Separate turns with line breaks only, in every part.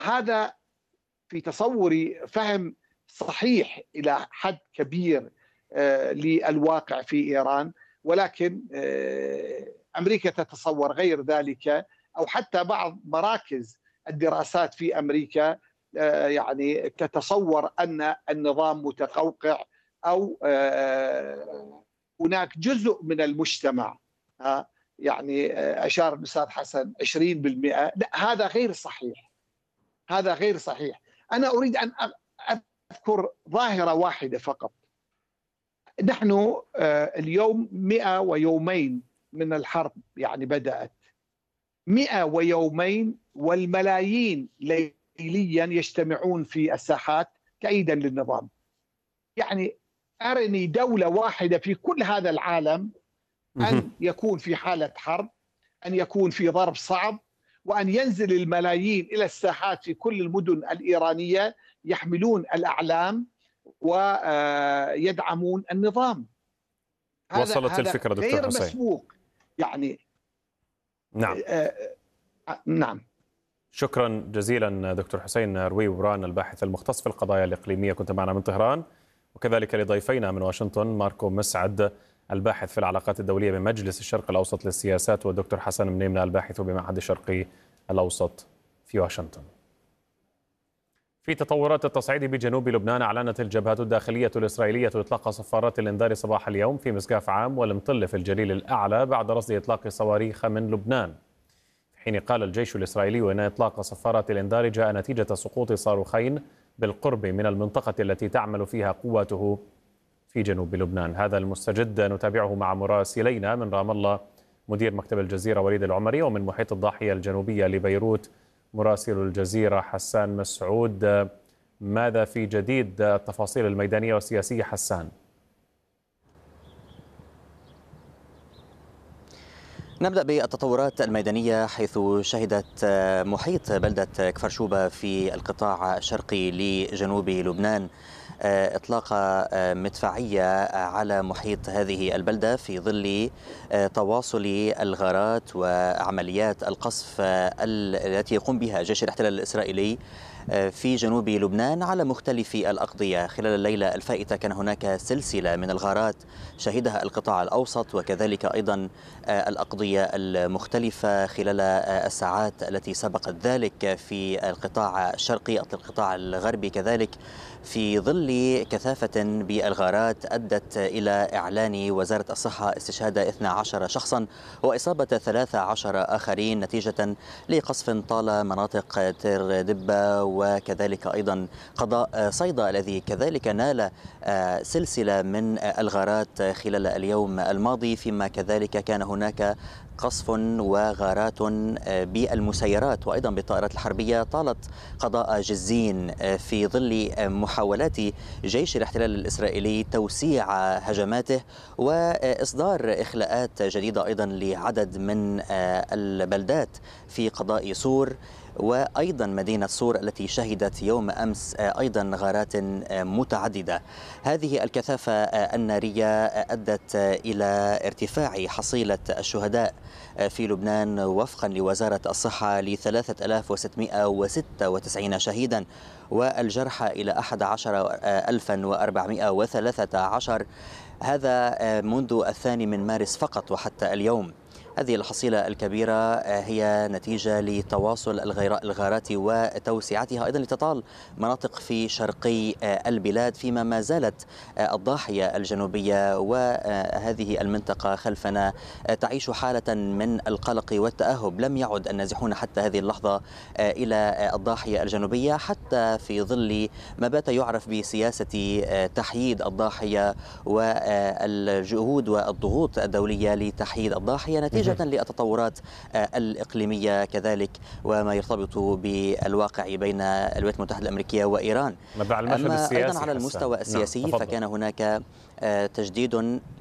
هذا في تصوري فهم صحيح إلى حد كبير للواقع في إيران، ولكن أمريكا تتصور غير ذلك، أو حتى بعض مراكز الدراسات في أمريكا يعني تتصور أن النظام متقوقع، أو هناك جزء من المجتمع يعني أشار الأستاذ حسن 20%. لا، هذا غير صحيح، هذا غير صحيح. أنا أريد أن أذكر ظاهرة واحدة فقط. نحن اليوم 100 ويومين من الحرب، يعني بدأت 100 ويومين، والملايين ليليا يجتمعون في الساحات تأييدا للنظام. يعني أرني دولة واحدة في كل هذا العالم أن يكون في حالة حرب، أن يكون في ضرب صعب، وأن ينزل الملايين إلى الساحات في كل المدن الإيرانية يحملون الأعلام ويدعمون النظام.
وصلت الفكرة دكتور
غير
حسين.
مسبوق يعني.
نعم.
نعم.
شكرا جزيلا دكتور حسين روي وران، الباحث المختص في القضايا الإقليمية، كنت معنا من طهران. وكذلك لضيفينا من واشنطن ماركو مسعد، الباحث في العلاقات الدولية بمجلس الشرق الأوسط للسياسات، والدكتور حسن منيمنة، الباحث بمعهد الشرقي الأوسط في واشنطن. في تطورات التصعيد بجنوب لبنان، أعلنت الجبهة الداخلية الإسرائيلية إطلاق صفارات الإنذار صباح اليوم في مسقاف عام والمطل في الجليل الأعلى بعد رصد إطلاق صواريخ من لبنان، في حين قال الجيش الإسرائيلي إن إطلاق صفارات الإنذار جاء نتيجة سقوط صاروخين بالقرب من المنطقة التي تعمل فيها قواته في جنوب لبنان. هذا المستجد نتابعه مع مراسلينا من رام الله مدير مكتب الجزيرة وليد العمري، ومن محيط الضاحية الجنوبية لبيروت مراسل الجزيرة حسان مسعود. ماذا في جديد التفاصيل الميدانية والسياسية حسان؟
نبدأ بالتطورات الميدانية، حيث شهدت محيط بلدة كفرشوبة في القطاع الشرقي لجنوب لبنان إطلاق مدفعية على محيط هذه البلدة في ظل تواصل الغارات وعمليات القصف التي يقوم بها جيش الاحتلال الإسرائيلي في جنوب لبنان على مختلف الأقضية. خلال الليلة الفائتة كان هناك سلسلة من الغارات شهدها القطاع الأوسط وكذلك أيضا الأقضية المختلفة خلال الساعات التي سبقت ذلك في القطاع الشرقي، القطاع الغربي كذلك، في ظل كثافة بالغارات أدت إلى إعلان وزارة الصحة استشهاد 12 شخصا وإصابة 13 آخرين نتيجة لقصف طال مناطق تير دبة وكذلك أيضا قضاء صيدا الذي كذلك نال سلسلة من الغارات خلال اليوم الماضي، فيما كذلك كان هناك قصف وغارات بالمسيرات وأيضا بالطائرات الحربية طالت قضاء جزين في ظل محاولات جيش الاحتلال الإسرائيلي توسيع هجماته وإصدار إخلاءات جديدة أيضا لعدد من البلدات في قضاء صور وأيضا مدينة صور التي شهدت يوم أمس أيضا غارات متعددة. هذه الكثافة النارية أدت إلى ارتفاع حصيلة الشهداء في لبنان وفقا لوزارة الصحة ل 3696 شهيدا والجرحى إلى 11413. هذا منذ 2 مارس فقط وحتى اليوم. هذه الحصيلة الكبيرة هي نتيجة لتواصل الغارات وتوسعتها أيضا لتطال مناطق في شرقي البلاد، فيما ما زالت الضاحية الجنوبية وهذه المنطقة خلفنا تعيش حالة من القلق والتأهب. لم يعد النازحون حتى هذه اللحظة إلى الضاحية الجنوبية حتى في ظل ما بات يعرف بسياسة تحييد الضاحية والجهود والضغوط الدولية لتحييد الضاحية نتيجة للتطورات الإقليمية كذلك وما يرتبط بالواقع بين الولايات المتحدة الأمريكية وإيران.
أما أيضا
على المستوى السياسي فكان هناك تجديد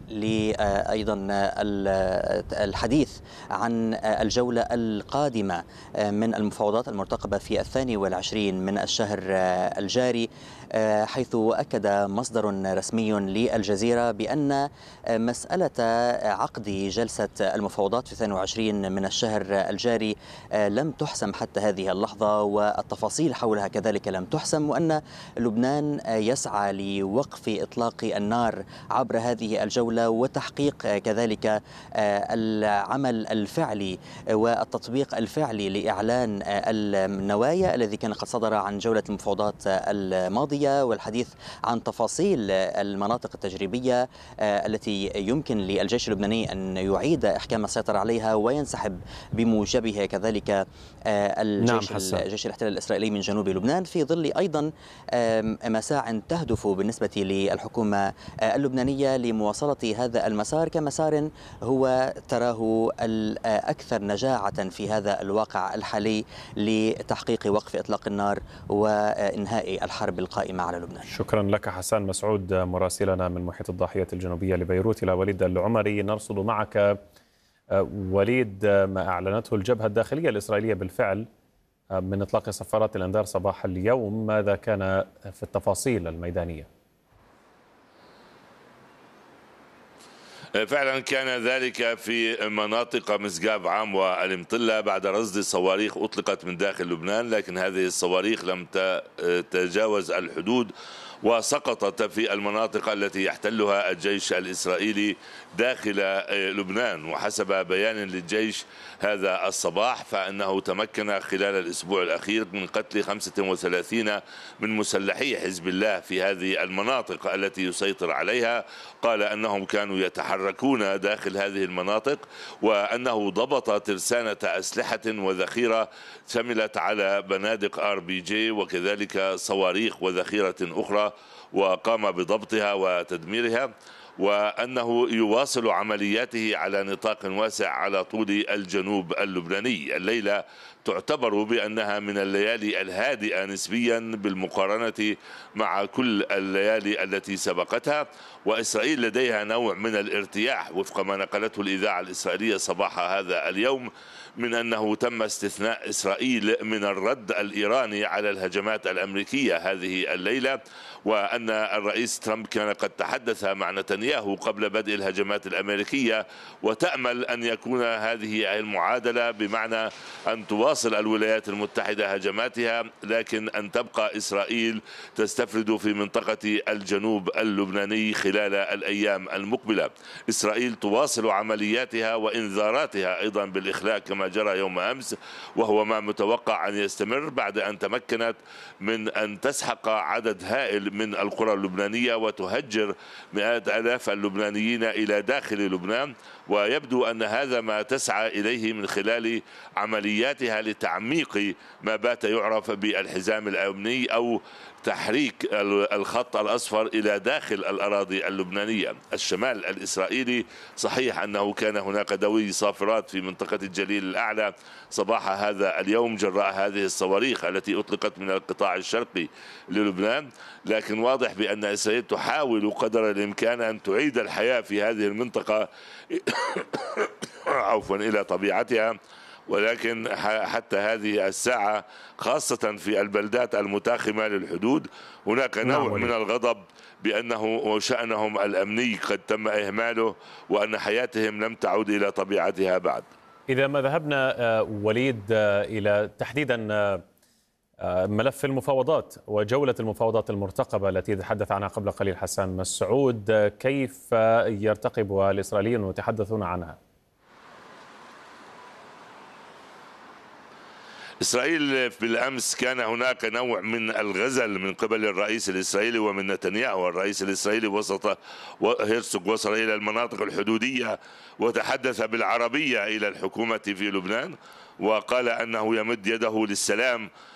أيضا الحديث عن الجولة القادمة من المفاوضات المرتقبة في 22 من الشهر الجاري، حيث أكد مصدر رسمي للجزيرة بأن مسألة عقد جلسة المفاوضات في 22 من الشهر الجاري لم تحسم حتى هذه اللحظة، والتفاصيل حولها كذلك لم تحسم، وأن لبنان يسعى لوقف إطلاق النار عبر هذه الجولة وتحقيق كذلك العمل الفعلي والتطبيق الفعلي لإعلان النوايا الذي كان قد صدر عن جولة المفاوضات الماضية، والحديث عن تفاصيل المناطق التجريبية التي يمكن للجيش اللبناني أن يعيد إحكام السيطرة عليها وينسحب بموجبها كذلك الجيش الاحتلال الإسرائيلي من جنوب لبنان، في ظل أيضا مساع تهدف بالنسبة للحكومة اللبنانية لمواصلة هذا المسار كمسار هو تراه الأكثر نجاعة في هذا الواقع الحالي لتحقيق وقف إطلاق النار وإنهاء الحرب القائمة على لبنان.
شكرا لك حسان مسعود مراسلنا من محيط الضاحية الجنوبية لبيروت. إلى وليد العمري نرصد معك. وليد، ما أعلنته الجبهة الداخلية الإسرائيلية بالفعل من إطلاق صفارات الإنذار صباح اليوم، ماذا كان في التفاصيل الميدانية؟
فعلا كان ذلك في مناطق مسقاب عام والمطلة بعد رصد صواريخ أطلقت من داخل لبنان، لكن هذه الصواريخ لم تتجاوز الحدود وسقطت في المناطق التي يحتلها الجيش الإسرائيلي داخل لبنان. وحسب بيان للجيش هذا الصباح فإنه تمكن خلال الأسبوع الأخير من قتل 35 من مسلحي حزب الله في هذه المناطق التي يسيطر عليها. قال أنهم كانوا يتحركون داخل هذه المناطق، وأنه ضبط ترسانة أسلحة وذخيرة شملت على بنادق RPG وكذلك صواريخ وذخيرة أخرى، وقام بضبطها وتدميرها، وأنه يواصل عملياته على نطاق واسع على طول الجنوب اللبناني. الليلة تعتبر بأنها من الليالي الهادئة نسبيا بالمقارنة مع كل الليالي التي سبقتها، وإسرائيل لديها نوع من الارتياح وفق ما نقلته الإذاعة الإسرائيلية صباح هذا اليوم من أنه تم استثناء إسرائيل من الرد الإيراني على الهجمات الأمريكية هذه الليلة، وأن الرئيس ترامب كان قد تحدث مع نتنياهو قبل بدء الهجمات الأمريكية، وتأمل أن يكون هذه المعادلة بمعنى أن تواصل الولايات المتحدة هجماتها، لكن أن تبقى إسرائيل تستفرد في منطقة الجنوب اللبناني خلال الأيام المقبلة. إسرائيل تواصل عملياتها وإنذاراتها أيضا بالإخلاء كما جرى يوم أمس، وهو ما متوقع أن يستمر بعد أن تمكنت من أن تسحق عدد هائل من القرى اللبنانية وتهجر مئات آلاف اللبنانيين إلى داخل لبنان. ويبدو أن هذا ما تسعى إليه من خلال عملياتها لتعميق ما بات يعرف بالحزام الأمني أو تحريك الخط الأصفر إلى داخل الأراضي اللبنانية. الشمال الإسرائيلي صحيح أنه كان هناك دوي صافرات في منطقة الجليل الأعلى صباح هذا اليوم جراء هذه الصواريخ التي أطلقت من القطاع الشرقي للبنان، لكن واضح بأن إسرائيل تحاول قدر الإمكان أن تعيد الحياة في هذه المنطقة عفوا إلى طبيعتها. ولكن حتى هذه الساعة خاصة في البلدات المتاخمة للحدود هناك نوع من الغضب بأنه شأنهم الأمني قد تم إهماله وأن حياتهم لم تعود إلى طبيعتها بعد.
إذا ما ذهبنا وليد إلى تحديدا ملف المفاوضات وجولة المفاوضات المرتقبة التي تحدث عنها قبل قليل حسان مسعود، كيف يرتقبها الإسرائيليون ويتحدثون عنها؟
إسرائيل بالأمس كان هناك نوع من الغزل من قبل الرئيس الإسرائيلي ومن نتنياهو. الرئيس الإسرائيلي هيرسوغ وصل إلى المناطق الحدودية وتحدث بالعربية إلى الحكومة في لبنان، وقال أنه يمد يده للسلام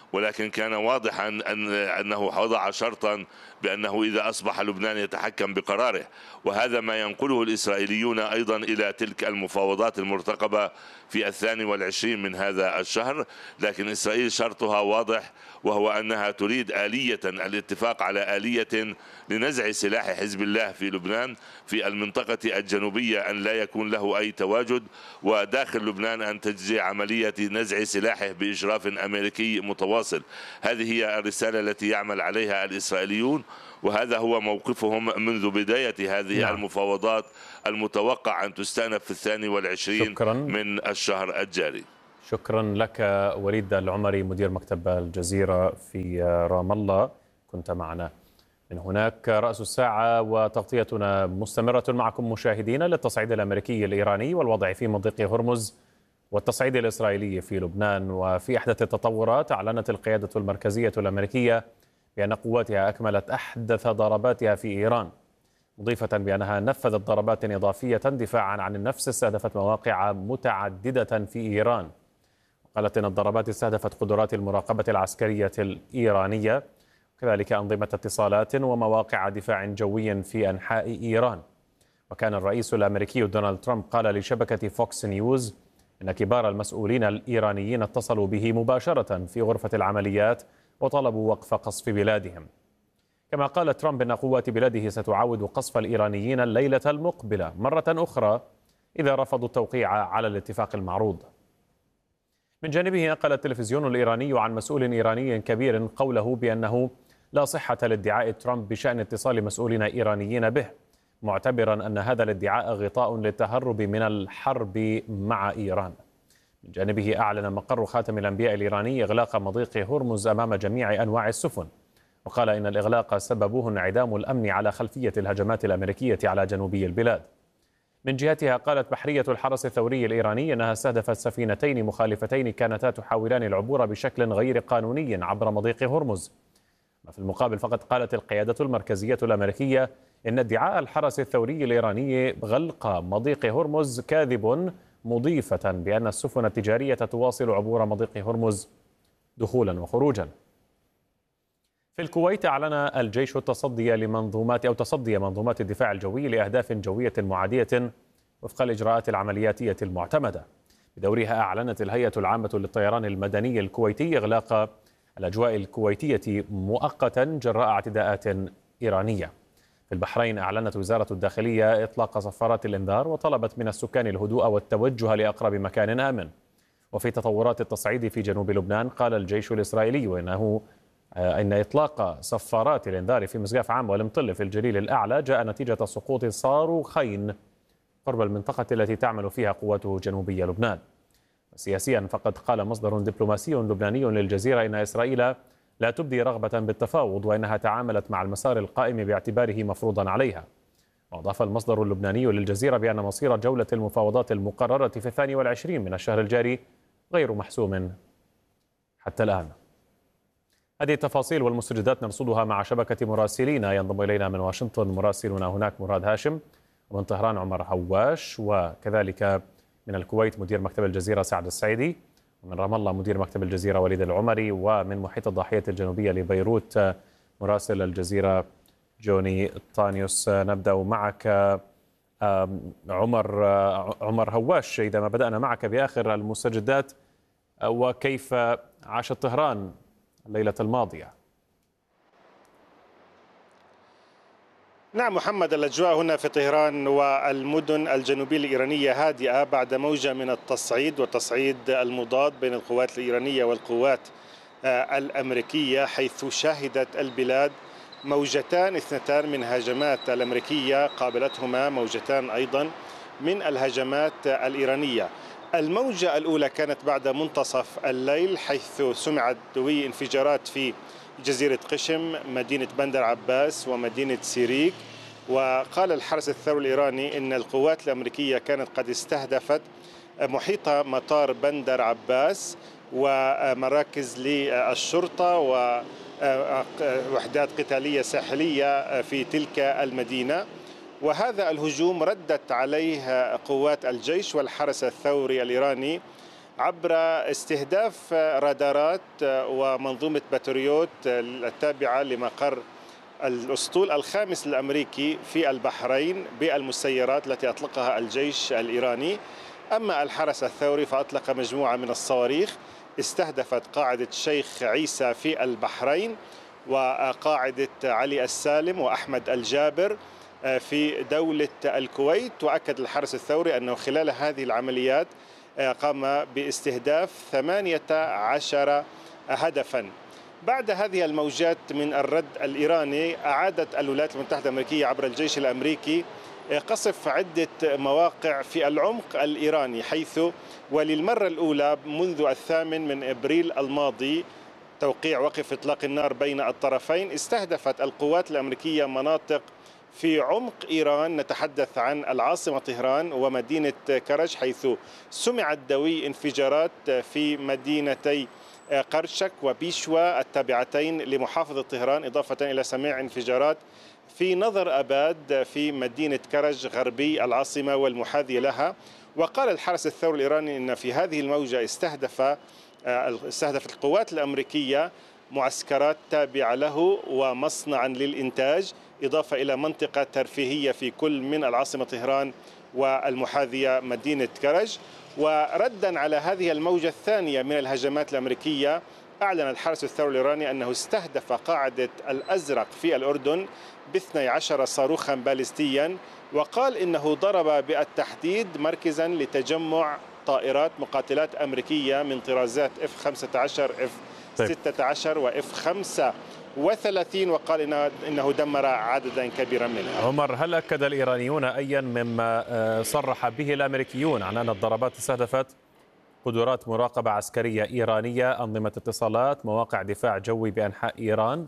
ولكن كان واضحا أنه وضع شرطا بأنه إذا أصبح لبنان يتحكم بقراره، وهذا ما ينقله الإسرائيليون أيضا إلى تلك المفاوضات المرتقبة في 22 من هذا الشهر. لكن إسرائيل شرطها واضح، وهو أنها تريد آلية الاتفاق على آلية لنزع سلاح حزب الله في لبنان في المنطقة الجنوبية، أن لا يكون له أي تواجد، وداخل لبنان أن تجري عملية نزع سلاحه بإشراف أمريكي متواصل. هذه هي الرسالة التي يعمل عليها الإسرائيليون، وهذا هو موقفهم منذ بداية هذه المفاوضات المتوقع أن تستأنف في 22 من الشهر الجاري.
شكرا لك وليد العمري، مدير مكتب الجزيرة في رام الله، كنت معنا من هناك. رأس الساعة وتغطيتنا مستمرة معكم مشاهدينا للتصعيد الأمريكي الإيراني والوضع في مضيق هرمز والتصعيد الإسرائيلي في لبنان. وفي أحدث التطورات، أعلنت القيادة المركزية الأمريكية بأن قواتها أكملت أحدث ضرباتها في إيران، مضيفة بأنها نفذت ضربات إضافية دفاعا عن النفس استهدفت مواقع متعددة في إيران. قالت إن الضربات استهدفت قدرات المراقبة العسكرية الإيرانية، وكذلك أنظمة اتصالات ومواقع دفاع جوي في أنحاء إيران. وكان الرئيس الأمريكي دونالد ترامب قال لشبكة فوكس نيوز إن كبار المسؤولين الإيرانيين اتصلوا به مباشرة في غرفة العمليات وطلبوا وقف قصف بلادهم. كما قال ترامب إن قوات بلاده ستعاود قصف الإيرانيين الليلة المقبلة مرة أخرى إذا رفضوا التوقيع على الاتفاق المعروض. من جانبه نقل التلفزيون الإيراني عن مسؤول إيراني كبير قوله بأنه لا صحة لادعاء ترامب بشأن اتصال مسؤولين إيرانيين به، معتبرا أن هذا الادعاء غطاء للتهرب من الحرب مع إيران. من جانبه أعلن مقر خاتم الأنبياء الإيراني إغلاق مضيق هرمز أمام جميع أنواع السفن، وقال إن الإغلاق سببه انعدام الأمن على خلفية الهجمات الأمريكية على جنوبي البلاد. من جهتها قالت بحرية الحرس الثوري الإيراني أنها استهدفت سفينتين مخالفتين كانتا تحاولان العبور بشكل غير قانوني عبر مضيق هرمز. في المقابل فقد قالت القيادة المركزية الأمريكية إن ادعاء الحرس الثوري الإيراني غلق مضيق هرمز كاذب، مضيفة بأن السفن التجارية تواصل عبور مضيق هرمز دخولا وخروجا. في الكويت أعلن الجيش تصدي منظومات الدفاع الجوي لأهداف جوية معادية وفق الإجراءات العملياتية المعتمدة. بدورها أعلنت الهيئة العامة للطيران المدني الكويتي إغلاق الأجواء الكويتية مؤقتا جراء اعتداءات إيرانية. في البحرين أعلنت وزارة الداخلية إطلاق صفارات الإنذار وطلبت من السكان الهدوء والتوجه لأقرب مكان آمن. وفي تطورات التصعيد في جنوب لبنان، قال الجيش الإسرائيلي إن إطلاق صفارات الإنذار في مسقاف عام والمطل في الجليل الأعلى جاء نتيجة سقوط صاروخين قرب المنطقة التي تعمل فيها قواته جنوبية لبنان. سياسيا فقد قال مصدر دبلوماسي لبناني للجزيرة إن إسرائيل لا تبدي رغبة بالتفاوض وإنها تعاملت مع المسار القائم باعتباره مفروضا عليها. وأضاف المصدر اللبناني للجزيرة بأن مصير جولة المفاوضات المقررة في 22 من الشهر الجاري غير محسوم حتى الآن. هذه التفاصيل والمستجدات نرصدها مع شبكة مراسلين. ينضم إلينا من واشنطن مراسلنا هناك مراد هاشم، ومن طهران عمر هواش، وكذلك من الكويت مدير مكتب الجزيرة سعد السعيدي، ومن رام الله مدير مكتب الجزيرة وليد العمري، ومن محيط الضاحية الجنوبية لبيروت مراسل الجزيرة جوني طانيوس. نبدأ معك عمر هواش، إذا ما بدأنا معك بآخر المستجدات، وكيف عاشت طهران الليلة الماضية؟
نعم محمد، الأجواء هنا في طهران والمدن الجنوبية الإيرانية هادئة بعد موجة من التصعيد المضاد بين القوات الإيرانية والقوات الأمريكية، حيث شهدت البلاد موجتان اثنتان من هجمات الأمريكية قابلتهما موجتان أيضا من الهجمات الإيرانية. الموجة الأولى كانت بعد منتصف الليل، حيث سمعت دوي انفجارات في جزيرة قشم، مدينة بندر عباس ومدينة سيريك. وقال الحرس الثوري الإيراني إن القوات الأمريكية كانت قد استهدفت محيط مطار بندر عباس ومراكز للشرطة ووحدات قتالية ساحلية في تلك المدينة. وهذا الهجوم ردت عليه قوات الجيش والحرس الثوري الإيراني عبر استهداف رادارات ومنظومة باتريوت التابعة لمقر الأسطول الخامس الأمريكي في البحرين بالمسيرات التي أطلقها الجيش الإيراني. أما الحرس الثوري فأطلق مجموعة من الصواريخ استهدفت قاعدة شيخ عيسى في البحرين وقاعدة علي السالم وأحمد الجابر في دولة الكويت. وأكد الحرس الثوري أنه خلال هذه العمليات قام باستهداف 18 هدفا. بعد هذه الموجات من الرد الإيراني أعادت الولايات المتحدة الأمريكية عبر الجيش الأمريكي قصف عدة مواقع في العمق الإيراني، حيث وللمرة الأولى منذ 8 أبريل الماضي توقيع وقف إطلاق النار بين الطرفين استهدفت القوات الأمريكية مناطق في عمق إيران، نتحدث عن العاصمة طهران ومدينة كرج، حيث سمعت دوي انفجارات في مدينتي قرشك وبيشوا التابعتين لمحافظة طهران، إضافة إلى سماع انفجارات في نظر أباد في مدينة كرج غربي العاصمة والمحاذية لها. وقال الحرس الثوري الإيراني أن في هذه الموجة استهدفت القوات الأمريكية معسكرات تابعة له ومصنعا للإنتاج، إضافة إلى منطقة ترفيهية في كل من العاصمة طهران والمحاذية مدينة كرج. وردا على هذه الموجة الثانية من الهجمات الأمريكية أعلن الحرس الثوري الإيراني أنه استهدف قاعدة الأزرق في الأردن ب12 صاروخا باليستيا، وقال إنه ضرب بالتحديد مركزا لتجمع طائرات مقاتلات أمريكية من طرازات F-15 F-16 وF-35، وقال إنه دمر عددا كبيرا منها.
عمر، هل أكد الإيرانيون أيا مما صرح به الأمريكيون عن أن الضربات استهدفت قدرات مراقبة عسكرية إيرانية، أنظمة اتصالات، مواقع دفاع جوي بأنحاء إيران؟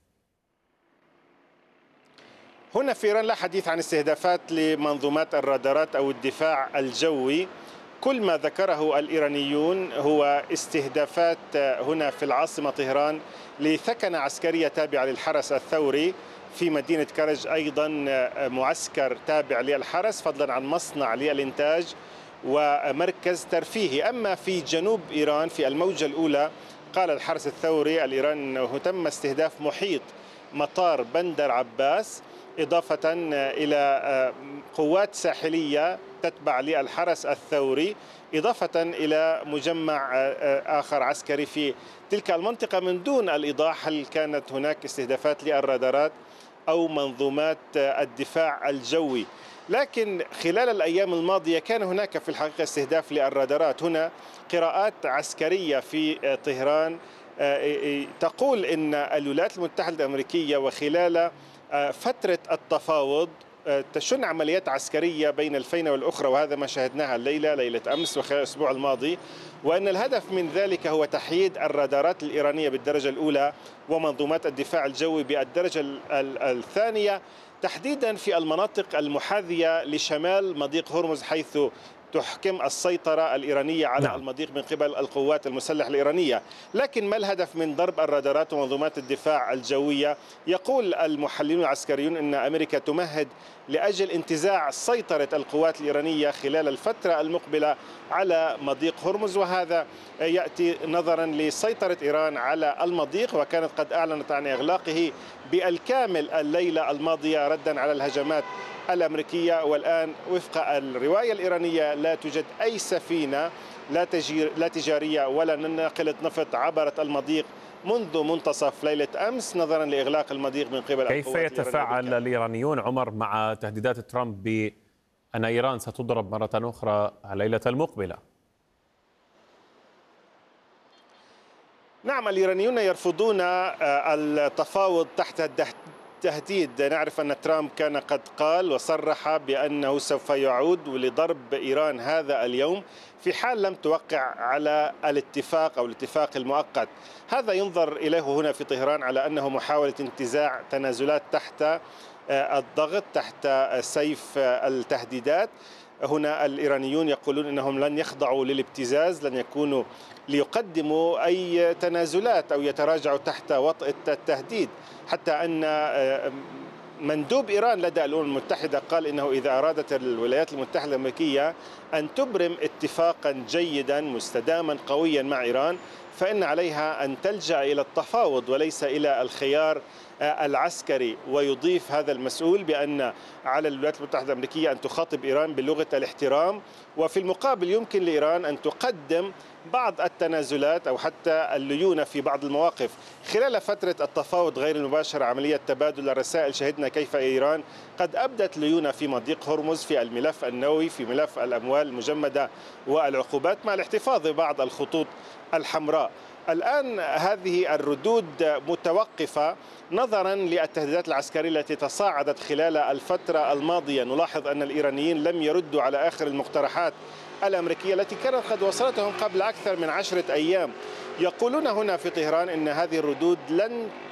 هنا في إيران لا حديث عن استهدافات لمنظومات الرادارات أو الدفاع الجوي. كل ما ذكره الإيرانيون هو استهدافات هنا في العاصمة طهران لثكنة عسكرية تابعة للحرس الثوري، في مدينة كرج أيضا معسكر تابع للحرس، فضلا عن مصنع للإنتاج ومركز ترفيهي. أما في جنوب إيران في الموجة الأولى قال الحرس الثوري الإيراني أنه تم استهداف محيط مطار بندر عباس، إضافة إلى قوات ساحلية تتبع للحرس الثوري، إضافة إلى مجمع آخر عسكري في تلك المنطقة، من دون الإيضاح هل كانت هناك استهدافات للرادارات أو منظومات الدفاع الجوي. لكن خلال الأيام الماضية كان هناك في الحقيقة استهداف للرادارات. هنا قراءات عسكرية في طهران تقول أن الولايات المتحدة الأمريكية وخلال فترة التفاوض تشن عمليات عسكرية بين الفينة والأخرى، وهذا ما شاهدناها الليلة ليلة أمس وخلال الأسبوع الماضي، وأن الهدف من ذلك هو تحييد الرادارات الإيرانية بالدرجة الأولى ومنظومات الدفاع الجوي بالدرجة الثانية، تحديدا في المناطق المحاذية لشمال مضيق هرمز، حيث تحكم السيطرة الإيرانية على المضيق من قبل القوات المسلحة الإيرانية. لكن ما الهدف من ضرب الرادارات ومنظومات الدفاع الجوية؟ يقول المحللون العسكريون أن أمريكا تمهد لأجل انتزاع سيطرة القوات الإيرانية خلال الفترة المقبلة على مضيق هرمز، وهذا يأتي نظرا لسيطرة إيران على المضيق، وكانت قد أعلنت عن إغلاقه بالكامل الليلة الماضية ردا على الهجمات الأمريكية. والآن وفق الرواية الإيرانية لا توجد أي سفينة لا تجارية ولا ناقلة نفط عبرت المضيق منذ منتصف ليلة أمس، نظرا لإغلاق المضيق من قبل
كيف يتفاعل الإيرانيون عمر مع تهديدات ترامب بأن إيران ستضرب مرة أخرى الليلة المقبلة؟
نعم، الإيرانيون يرفضون التفاوض تحت التهديد. نعرف أن ترامب كان قد قال وصرح بأنه سوف يعود لضرب إيران هذا اليوم في حال لم توقع على الاتفاق أو الاتفاق المؤقت. هذا ينظر إليه هنا في طهران على أنه محاولة انتزاع تنازلات تحت الضغط، تحت سيف التهديدات. هنا الإيرانيون يقولون أنهم لن يخضعوا للابتزاز، لن يكونوا ليقدموا أي تنازلات أو يتراجعوا تحت وطأة التهديد، حتى أن مندوب إيران لدى الأمم المتحدة قال إنه إذا أرادت الولايات المتحدة الأمريكية أن تبرم اتفاقا جيدا مستداما قويا مع إيران فإن عليها أن تلجأ إلى التفاوض وليس إلى الخيار العسكري. ويضيف هذا المسؤول بأن على الولايات المتحدة الأمريكية أن تخاطب إيران بلغة الاحترام، وفي المقابل يمكن لإيران أن تقدم بعض التنازلات أو حتى الليونة في بعض المواقف. خلال فترة التفاوض غير المباشر عملية تبادل الرسائل شهدنا كيف إيران قد أبدت ليونة في مضيق هرمز، في الملف النووي، في ملف الأموال المجمدة والعقوبات، مع الاحتفاظ ببعض الخطوط الحمراء. الآن هذه الردود متوقفة نظرا للتهديدات العسكرية التي تصاعدت خلال الفترة الماضية. نلاحظ أن الإيرانيين لم يردوا على آخر المقترحات الأمريكية التي كانت قد وصلتهم قبل أكثر من 10 أيام. يقولون هنا في طهران أن هذه الردود لن